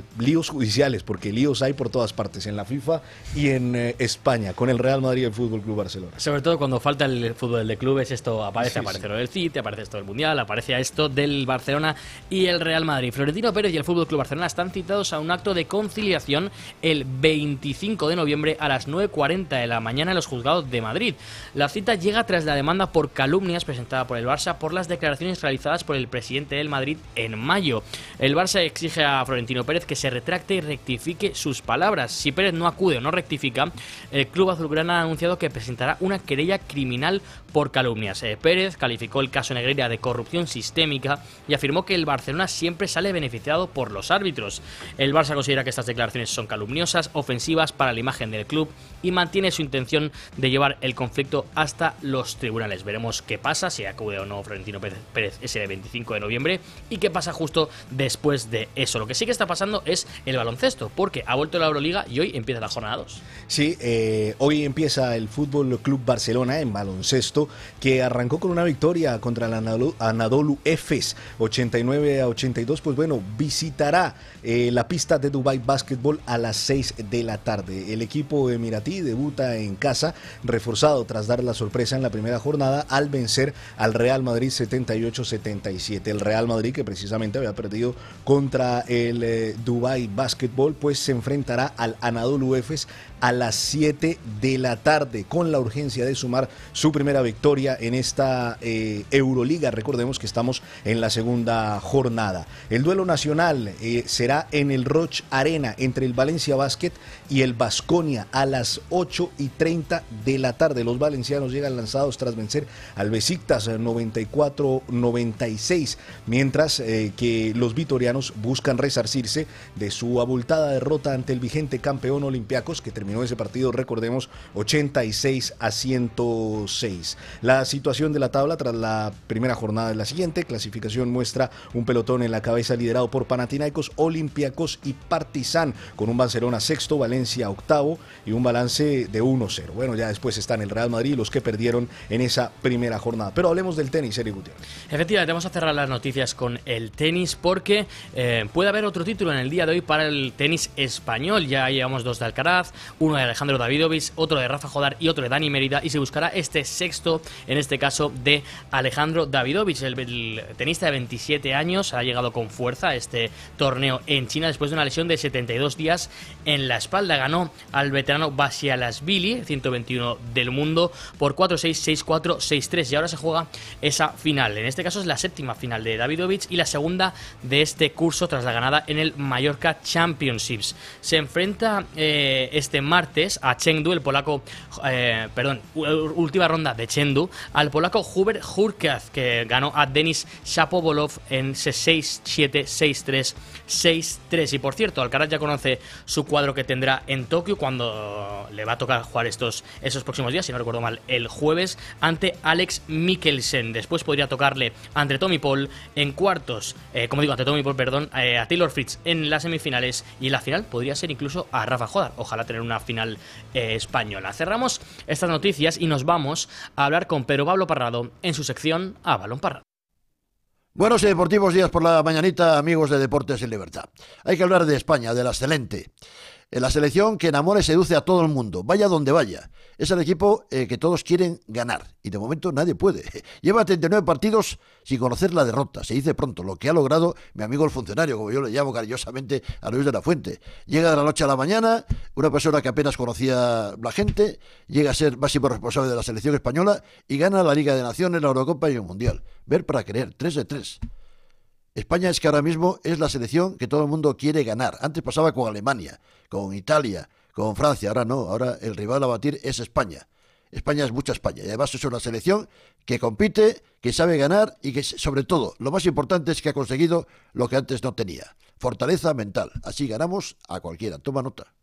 líos judiciales, porque líos hay por todas partes, en la FIFA y en España, con el Real Madrid y el Fútbol Club Barcelona. Sobre todo cuando falta el fútbol de clubes, esto aparece, Sí, aparece sí. lo del City, aparece esto del Mundial, aparece esto del Barcelona y el Real Madrid. Florentino Pérez y el Fútbol Club Barcelona están citados a un acto de conciliación el 25 de noviembre a las 9:40 de la mañana en los juzgados de Madrid. La cita llega tras la demanda por calumnias presentada por el Barça por las declaraciones realizadas por el presidente del Madrid en mayo. El Barça exige a Florentino Pérez que se retracte y rectifique sus palabras. Si Pérez no acude o no rectifica, el club azulgrana ha anunciado que presentará una querella criminal por calumnias. Pérez calificó el caso Negreira de corrupción sistémica y afirmó que el Barcelona siempre sale beneficiado por los árbitros. El Barça considera que estas declaraciones son calumniosas, ofensivas para la imagen del club y mantiene su intención de llevar el conflicto hasta los tribunales. Veremos qué pasa, si acude o no Florentino Pérez ese 25 de noviembre y qué pasa justo después de eso. Lo que sí que está pasando es el baloncesto, porque ha vuelto la Euroliga y hoy empieza la jornada 2. Sí, hoy empieza el Fútbol Club Barcelona en baloncesto, que arrancó con una victoria contra el Anadolu Efes, 89-82. Pues bueno, visitará la pista de Dubai Basketball a las 6 de la tarde. El equipo emiratí debuta en casa, reforzado tras dar la sorpresa en la primera jornada al vencer al Real Madrid 78-77. El Real Madrid, que precisamente había perdido contra el Dubai Basketball, pues se enfrentará al Anadolu Efes a las 7 de la tarde, con la urgencia de sumar su primera victoria en esta Euroliga. Recordemos que estamos en la segunda jornada. El duelo nacional será en el Roig Arena entre el Valencia Basket y el Baskonia a las 8:30 de la tarde. Los valencianos llegan lanzados tras vencer al Besiktas 94-96, mientras que los vitorianos buscan resarcirse de su abultada derrota ante el vigente campeón Olympiacos, que terminó ese partido, recordemos, 86-106. La situación de la tabla tras la primera jornada es la siguiente. Clasificación muestra un pelotón en la cabeza liderado por Panathinaikos, Olympiacos y Partizan, con un Barcelona sexto, Valencia octavo y un balance de 1-0. Bueno, ya después están el Real Madrid y los que perdieron en esa primera jornada. Pero hablemos del tenis, Eric Gutiérrez. Efectivamente, vamos a cerrar las noticias con el tenis porque puede haber otro título en el día de hoy para el tenis español. Ya llevamos 2 de Alcaraz, uno de Alejandro Davidovich, otro de Rafa Jodar y otro de Dani Mérida, y se buscará este sexto, en este caso de Alejandro Davidovich. El tenista de 27 años ha llegado con fuerza a este torneo en China después de una lesión de 72 días en la espalda. Ganó al veterano Basilashvili, 121 del mundo, por 4-6, 6-4, 6-3, y ahora se juega esa final. En este caso es la séptima final de Davidovich y la segunda de este curso tras la ganada en el Mallorca Championships. Se enfrenta este martes a Chengdu, el polaco, última ronda de Chengdu, al polaco Hubert Hurkacz, que ganó a Denis Shapovalov en 6-7, 6-3, 6-3. Y por cierto, Alcaraz ya conoce su cuadro que tendrá en Tokio cuando le va a tocar jugar esos próximos días, si no recuerdo mal, el jueves ante Alex Mikkelsen. Después podría tocarle ante Tommy Paul en cuartos, ante Tommy Paul, a Taylor Fritz en las semifinales, y en la final podría ser incluso a Rafa Jodar. Ojalá tener una final española. Cerramos estas noticias y nos vamos a hablar con Pedro Pablo Parrado en su sección A Balón Parrado. Buenos y deportivos días por la mañanita, amigos de Deportes en Libertad. Hay que hablar de España, de la excelente. La selección que enamora y seduce a todo el mundo, vaya donde vaya. Es el equipo que todos quieren ganar y de momento nadie puede. Lleva 39 partidos sin conocer la derrota. Se dice pronto lo que ha logrado mi amigo el funcionario, como yo le llamo cariñosamente a Luis de la Fuente. Llega de la noche a la mañana, una persona que apenas conocía la gente, llega a ser máximo responsable de la selección española y gana la Liga de Naciones, la Eurocopa y el Mundial. Ver para creer, 3 de 3. España es que ahora mismo es la selección que todo el mundo quiere ganar. Antes pasaba con Alemania, con Italia, con Francia. Ahora no, ahora el rival a batir es España. España es mucha España y además es una selección que compite, que sabe ganar y que sobre todo, lo más importante es que ha conseguido lo que antes no tenía. Fortaleza mental. Así ganamos a cualquiera. Toma nota.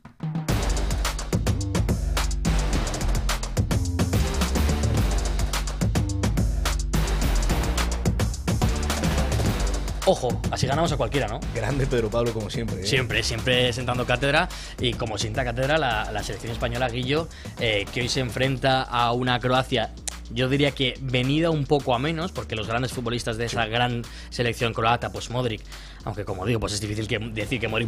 Ojo, así ganamos a cualquiera, ¿no? Grande Pedro Pablo, como siempre. Siempre sentando cátedra, y como sienta cátedra la selección española, Guillo, que hoy se enfrenta a una Croacia, yo diría que venida un poco a menos, porque los grandes futbolistas de esa gran selección croata, pues Modric, aunque como digo, pues es difícil decir que Modric